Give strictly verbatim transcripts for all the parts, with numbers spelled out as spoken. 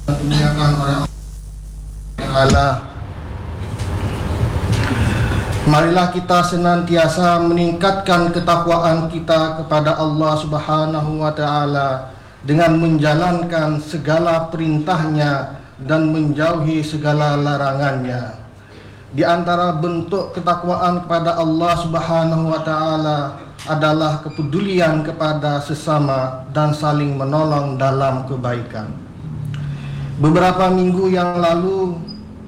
dimuliakan oleh Allah Ta'ala. Marilah kita senantiasa meningkatkan ketakwaan kita kepada Allah Subhanahu wa Ta'ala dengan menjalankan segala perintahnya dan menjauhi segala larangannya. Di antara bentuk ketakwaan kepada Allah Subhanahu wa Ta'ala adalah kepedulian kepada sesama dan saling menolong dalam kebaikan. Beberapa minggu yang lalu,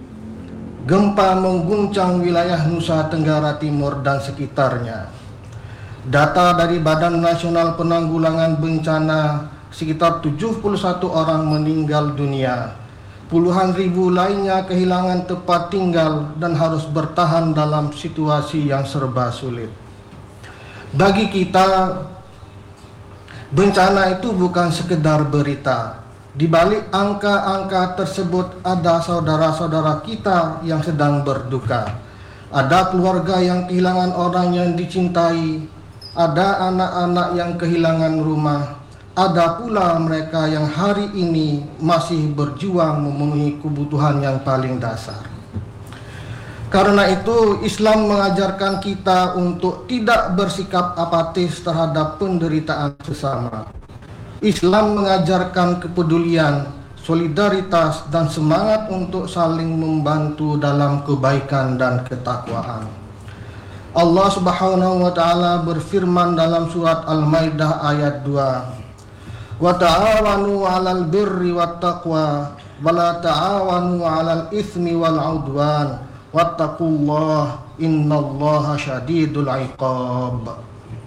gempa mengguncang wilayah Nusa Tenggara Timur dan sekitarnya. Data dari Badan Nasional Penanggulangan Bencana, sekitar tujuh puluh satu orang meninggal dunia. Puluhan ribu lainnya kehilangan tempat tinggal dan harus bertahan dalam situasi yang serba sulit. Bagi kita, bencana itu bukan sekedar berita. Di balik angka-angka tersebut ada saudara-saudara kita yang sedang berduka. Ada keluarga yang kehilangan orang yang dicintai. Ada anak-anak yang kehilangan rumah. Ada pula mereka yang hari ini masih berjuang memenuhi kebutuhan yang paling dasar. Karena itu Islam mengajarkan kita untuk tidak bersikap apatis terhadap penderitaan sesama. Islam mengajarkan kepedulian, solidaritas, dan semangat untuk saling membantu dalam kebaikan dan ketakwaan. Allah Subhanahu wa Ta'ala berfirman dalam surat Al-Maidah ayat dua, "Wa ta'awanu 'alal birri wat taqwa wa la ta'awanu 'alal itsmi wal 'udwan wattaqullaha innallaha syadidul 'iqab."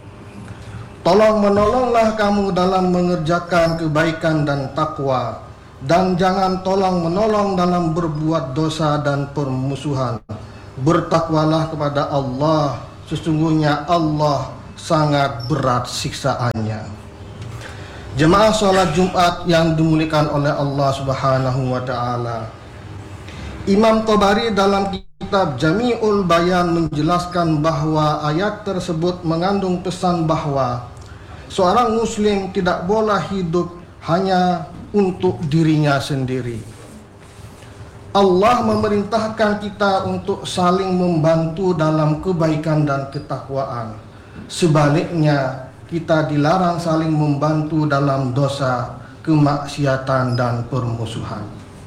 Tolong menolonglah kamu dalam mengerjakan kebaikan dan takwa, dan jangan tolong menolong dalam berbuat dosa dan permusuhan. Bertakwalah kepada Allah, sesungguhnya Allah sangat berat siksaannya. Jemaah sholat Jumat yang dimuliakan oleh Allah Subhanahu wa Ta'ala, Imam Tabari dalam kitab Jami'ul Bayan menjelaskan bahwa ayat tersebut mengandung pesan bahwa seorang muslim tidak boleh hidup hanya untuk dirinya sendiri. Allah memerintahkan kita untuk saling membantu dalam kebaikan dan ketakwaan. Sebaliknya, kita dilarang saling membantu dalam dosa, kemaksiatan, dan permusuhan.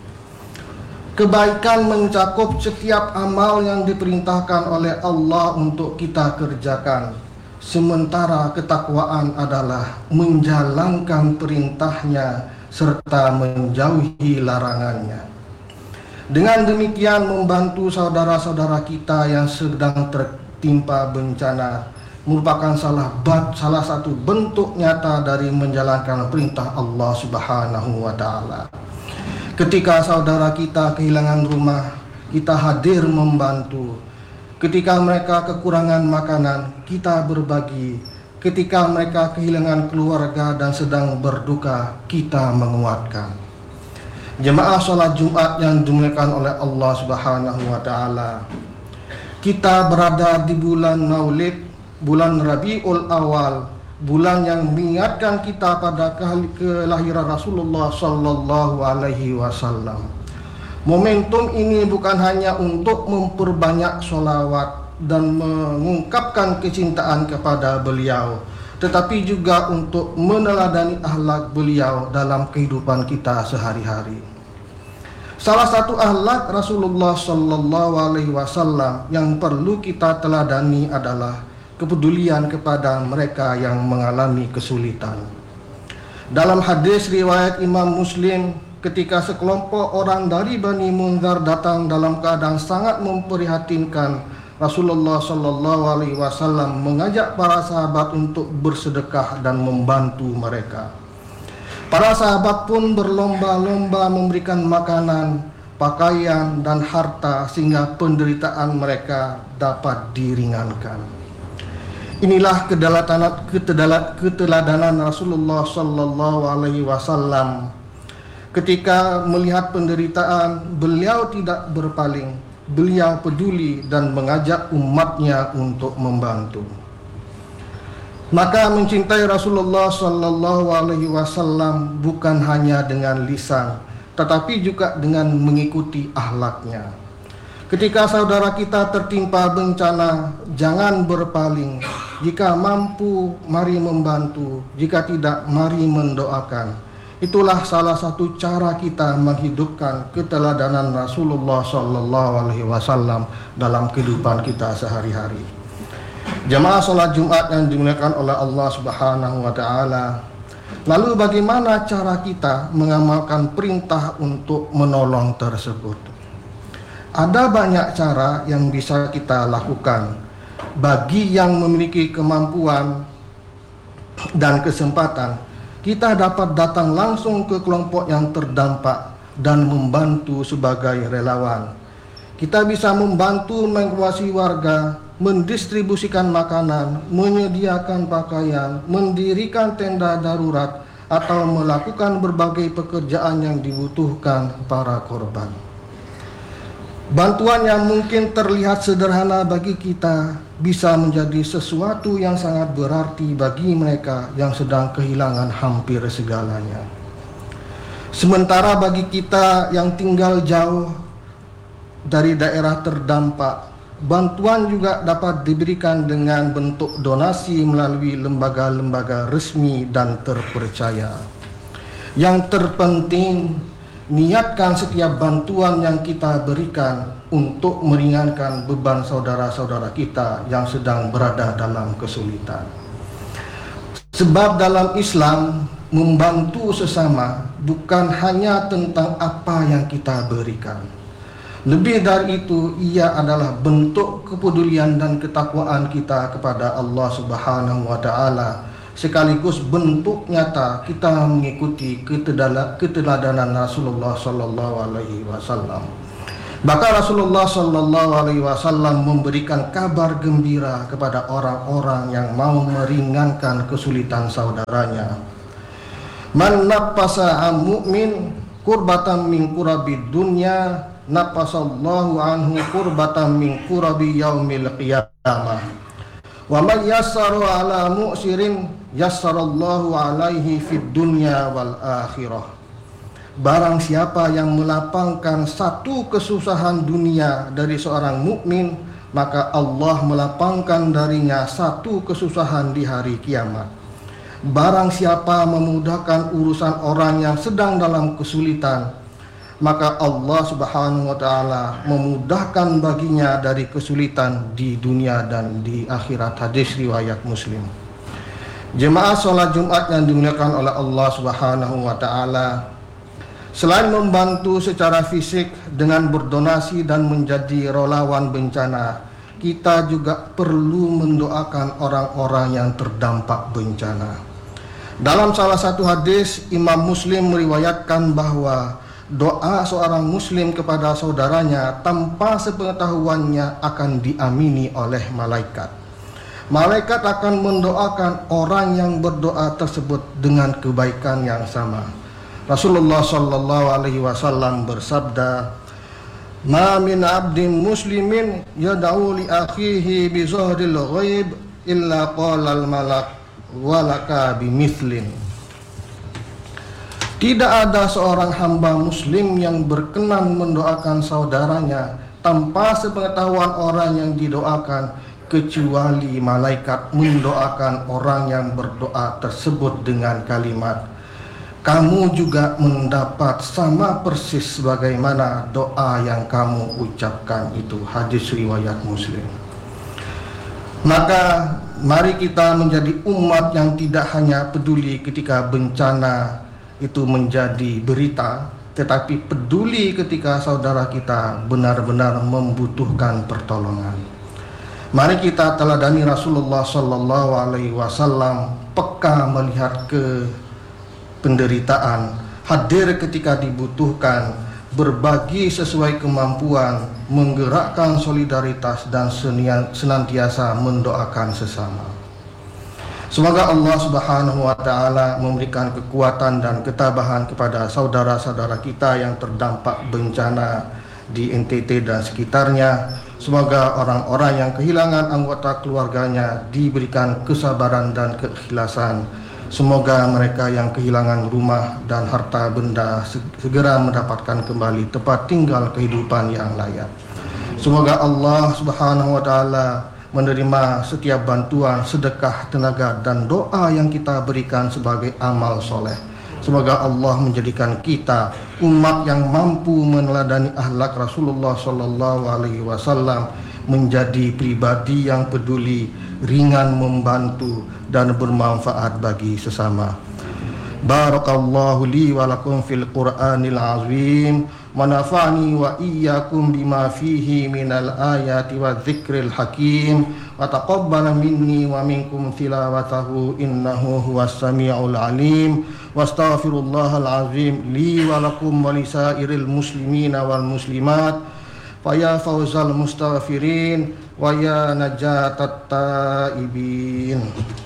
Kebaikan mencakup setiap amal yang diperintahkan oleh Allah untuk kita kerjakan. Sementara ketakwaan adalah menjalankan perintahnya serta menjauhi larangannya. Dengan demikian membantu saudara-saudara kita yang sedang tertimpa bencana merupakan salah, salah satu bentuk nyata dari menjalankan perintah Allah Subhanahu wa Ta'ala. Ketika saudara kita kehilangan rumah, kita hadir membantu. Ketika mereka kekurangan makanan, kita berbagi. Ketika mereka kehilangan keluarga dan sedang berduka, kita menguatkan. Jemaah sholat Jumat yang dimuliakan oleh Allah Subhanahu wa Ta'ala, kita berada di bulan Maulid, bulan Rabiul Awal, bulan yang mengingatkan kita pada kelahiran Rasulullah Sallallahu Alaihi Wasallam. Momentum ini bukan hanya untuk memperbanyak sholawat dan mengungkapkan kecintaan kepada beliau, tetapi juga untuk meneladani akhlak beliau dalam kehidupan kita sehari-hari. Salah satu akhlak Rasulullah Sallallahu Alaihi Wasallam yang perlu kita teladani adalah kepedulian kepada mereka yang mengalami kesulitan. Dalam hadis riwayat Imam Muslim, ketika sekelompok orang dari Bani Munzar datang dalam keadaan sangat memprihatinkan, Rasulullah Shallallahu Alaihi Wasallam mengajak para sahabat untuk bersedekah dan membantu mereka. Para sahabat pun berlomba-lomba memberikan makanan, pakaian, dan harta sehingga penderitaan mereka dapat diringankan. Inilah keteladanan Rasulullah Shallallahu Alaihi Wasallam. Ketika melihat penderitaan, beliau tidak berpaling. Beliau peduli dan mengajak umatnya untuk membantu. Maka mencintai Rasulullah Sallallahu Alaihi Wasallam bukan hanya dengan lisan, tetapi juga dengan mengikuti akhlaknya. Ketika saudara kita tertimpa bencana, jangan berpaling. Jika mampu, mari membantu. Jika tidak, mari mendoakan. Itulah salah satu cara kita menghidupkan keteladanan Rasulullah Sallallahu Alaihi Wasallam dalam kehidupan kita sehari-hari. Jamaah sholat Jumat yang dimuliakan oleh Allah Subhanahu Wa Taala. Lalu bagaimana cara kita mengamalkan perintah untuk menolong tersebut? Ada banyak cara yang bisa kita lakukan. Bagi yang memiliki kemampuan dan kesempatan, kita dapat datang langsung ke kelompok yang terdampak dan membantu sebagai relawan. Kita bisa membantu mengevakuasi warga, mendistribusikan makanan, menyediakan pakaian, mendirikan tenda darurat, atau melakukan berbagai pekerjaan yang dibutuhkan para korban. Bantuan yang mungkin terlihat sederhana bagi kita bisa menjadi sesuatu yang sangat berarti bagi mereka yang sedang kehilangan hampir segalanya. Sementara bagi kita yang tinggal jauh dari daerah terdampak, bantuan juga dapat diberikan dengan bentuk donasi melalui lembaga-lembaga resmi dan terpercaya. Yang terpenting, niatkan setiap bantuan yang kita berikan untuk meringankan beban saudara-saudara kita yang sedang berada dalam kesulitan. Sebab dalam Islam, membantu sesama bukan hanya tentang apa yang kita berikan. Lebih dari itu, ia adalah bentuk kepedulian dan ketakwaan kita kepada Allah Subhanahu wa Ta'ala, sekaligus bentuk nyata kita mengikuti keteladanan Rasulullah Sallallahu Alaihi Wasallam. Bahkan Rasulullah Sallallahu Alaihi Wasallam memberikan kabar gembira kepada orang-orang yang mau meringankan kesulitan saudaranya. Man nafasa an mu'min kurbatan min kurabid dunya, nafasallahu anhu kurbatan min kurabi yaumil qiyamah. Wa man yassaru ala mu'sirin yassarallahu alaihi fid dunya wal akhirah. Barang siapa yang melapangkan satu kesusahan dunia dari seorang mukmin, maka Allah melapangkan darinya satu kesusahan di hari kiamat. Barang siapa memudahkan urusan orang yang sedang dalam kesulitan, maka Allah Subhanahu wa Ta'ala memudahkan baginya dari kesulitan di dunia dan di akhirat. Hadis riwayat Muslim. Jemaah sholat Jumat yang dimuliakan oleh Allah Subhanahu wa Ta'ala, selain membantu secara fisik dengan berdonasi dan menjadi relawan bencana, kita juga perlu mendoakan orang-orang yang terdampak bencana. Dalam salah satu hadis, Imam Muslim meriwayatkan bahwa doa seorang muslim kepada saudaranya tanpa sepengetahuannya akan diamini oleh malaikat. Malaikat akan mendoakan orang yang berdoa tersebut dengan kebaikan yang sama. Rasulullah Sallallahu Alaihi Wasallam bersabda, "Ma min abdin muslimin yad'u li akhihi bi zahril ghaib illa qala al malak walaka bimithlin." Tidak ada seorang hamba muslim yang berkenan mendoakan saudaranya tanpa sepengetahuan orang yang didoakan, kecuali malaikat mendoakan orang yang berdoa tersebut dengan kalimat, "Kamu juga mendapat sama persis sebagaimana doa yang kamu ucapkan itu." Hadis riwayat Muslim. Maka mari kita menjadi umat yang tidak hanya peduli ketika bencana itu menjadi berita, tetapi peduli ketika saudara kita benar-benar membutuhkan pertolongan. Mari kita teladani Rasulullah Sallallahu Alaihi Wasallam, peka melihat ke penderitaan, hadir ketika dibutuhkan, berbagi sesuai kemampuan, menggerakkan solidaritas, dan senantiasa mendoakan sesama. Semoga Allah Subhanahu wa Ta'ala memberikan kekuatan dan ketabahan kepada saudara-saudara kita yang terdampak bencana di N T T dan sekitarnya. Semoga orang-orang yang kehilangan anggota keluarganya diberikan kesabaran dan keikhlasan, Semoga mereka yang kehilangan rumah dan harta benda segera mendapatkan kembali tempat tinggal kehidupan yang layak. Semoga Allah Subhanahu wa taala menerima setiap bantuan, sedekah, tenaga dan doa yang kita berikan sebagai amal soleh. Semoga Allah menjadikan kita umat yang mampu meneladani akhlak Rasulullah sallallahu alaihi wasallam, menjadi pribadi yang peduli, ringan membantu dan bermanfaat bagi sesama. Barakallahu li wa lakum fil Qur'anil azim, wa nafa'ani wa iyyakum bima fihi minal ayati wa dzikril hakim, wa taqabbala minni wa minkum tilawatahu innahu huwas samiul alim, wa astaghfirullahal azim li wa lakum wa lisairil muslimina wal muslimat, fa ya fawzal mustaghfirin wa ya najatat taibin.